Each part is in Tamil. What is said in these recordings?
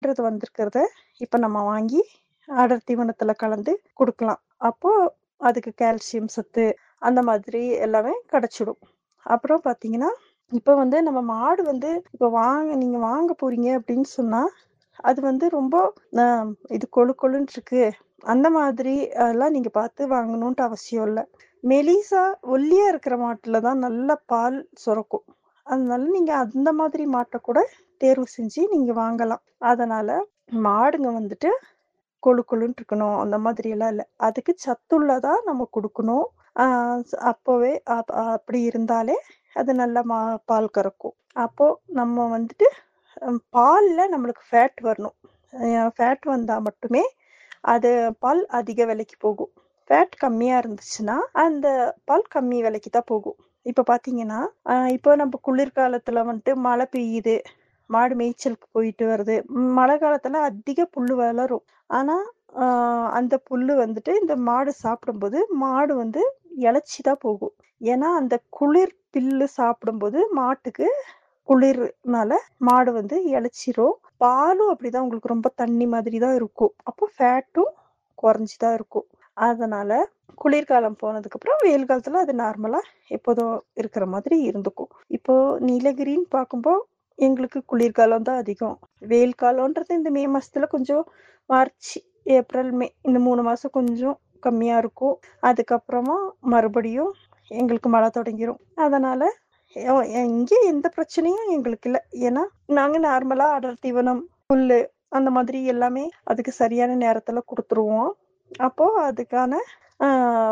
சீக்கிரத்து வந்திருக்கிறத இப்ப நம்ம வாங்கி அடர் தீவனத்துல கலந்து குடுக்கலாம். அப்போ அதுக்கு கால்சியம் சத்து அந்த மாதிரி எல்லாமே கிடைச்சிடும். அப்புறம் பார்த்தீங்கன்னா, இப்ப வந்து நம்ம மாடு வந்து இப்ப நீங்க வாங்க போறீங்க அப்படின்னு சொன்னா, அது வந்து ரொம்ப அ இது கொழு கொழுன்னு இருக்கு. அந்த மாதிரி அதெல்லாம் நீங்க பார்த்து வாங்கணுன்ட்டு அவசியம் இல்ல. மெலிசா, ஒல்லியா இருக்கிற மாட்டுல தான் நல்ல பால் சுரக்கும். அதனால நீங்க அந்த மாதிரி மாட்ட கூட தேர்வு செஞ்சு நீங்க வாங்கலாம். அதனால மாடுங்க வந்துட்டு கொழு கொழுன்னு இருக்கணும். அந்த மாதிரி எல்லாம் இல்ல. அதுக்கு சத்துள்ளதா நம்ம குடுக்கணும். ஆ அப்பவே அப்படி இருந்தாலே அது நல்லா பால் கறக்கும். அப்போ நம்ம வந்துட்டு பால்ல நம்மளுக்கு ஃபேட் வரணும். ஃபேட் வந்தா மட்டுமே அது பால் அதிக விலைக்கு போகும். ஃபேட் கம்மியா இருந்துச்சுன்னா, அந்த பால் கம்மி விலைக்கு தான் போகும். இப்ப பார்த்தீங்கன்னா, இப்போ நம்ம குளிர்காலத்துல வந்துட்டு மழை பெய்யுது. மாடு மேய்ச்சலுக்கு போயிட்டு வருது. மழை காலத்துல அதிக புல்லு வளரும். ஆனா, ஆ அந்த புல்லு வந்துட்டு இந்த மாடு சாப்பிடும்போது, மாடு வந்து இளைச்சி தான் போகும். ஏன்னா, அந்த குளிர் பில்லு சாப்பிடும்போது மாட்டுக்கு குளிர்னால மாடு வந்து இளைச்சிரும். பாலும் அப்படிதான் உங்களுக்கு ரொம்ப தண்ணி மாதிரி தான் இருக்கும். அப்போ ஃபேட்டும் குறைஞ்சு தான் இருக்கும். அதனால குளிர்காலம் போனதுக்கப்புறம் வெயில் காலத்துல அது நார்மலா எப்போதும் இருக்கிற மாதிரி இருந்துக்கும். இப்போ நீலகிரின்னு பார்க்கும்போ எங்களுக்கு குளிர்காலம் தான் அதிகம். வெயில் காலம்ன்றது இந்த மே மாசத்துல கொஞ்சம் மார்ச், ஏப்ரல், மே இந்த 3 மாசம் கொஞ்சம் கம்மியா இருக்கும். அதுக்கப்புறமா மறுபடியும் எங்களுக்கு மழை தொடங்கிரும். அதனால இங்க எந்த பிரச்சனையும் எங்களுக்கு இல்ல. ஏன்னா நாங்க நார்மலா அடர் தீவனம், புல்லு அந்த மாதிரி எல்லாமே அதுக்கு சரியான நேரத்துல குடுத்துருவோம். அப்போ அதுக்கான ஆ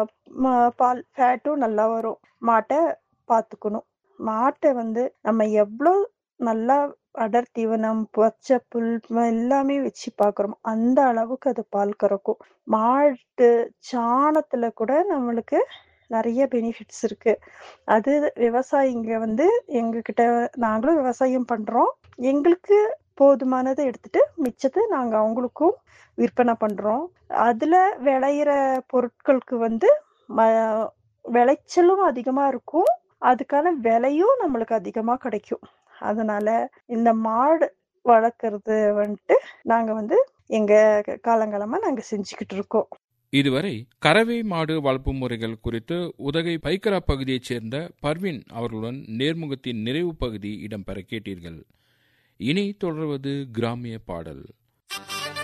பால் ஃபேட்டும் நல்லா வரும். மாட்ட பார்த்துக்கணும். மாட்ட வந்து நம்ம எவ்ளோ நல்லா அடர் தீவனம், பச்சை புல் எல்லாமே வச்சு பார்க்குறோமோ, அந்த அளவுக்கு அது பால் கறக்கும். மாட்டு சாணத்துல கூட நம்மளுக்கு நெறைய பெனிஃபிட்ஸ் இருக்கு. அது விவசாயிங்க வந்து எங்ககிட்ட நாங்களும் விவசாயம் பண்றோம். எங்களுக்கு போதுமானத எடுத்துட்டு மிச்சத்த நாங்க அவங்களுக்கும் விற்பனை பண்றோம். அதுல விளையிற பொருட்களுக்கு வந்து ம விளைச்சலும் அதிகமா இருக்கும். அதுக்கான விலையும் நம்மளுக்கு அதிகமா கிடைக்கும். அதனால இந்த மாடு வளர்க்கறது வந்துட்டு நாங்க வந்து எங்க காலங்காலமா நாங்க செஞ்சுக்கிட்டு இருக்கோம். இதுவரை கறவை மாடு வளர்ப்பு முறைகள் குறித்து உதகை பைக்கரா பகுதியைச் சேர்ந்த பர்வீன் அவர்களுடன் நேர்முகத்தின் நிறைவு பகுதி இடம்பெற கேட்டீர்கள். இனி தொடர்வது கிராமிய பாடல்.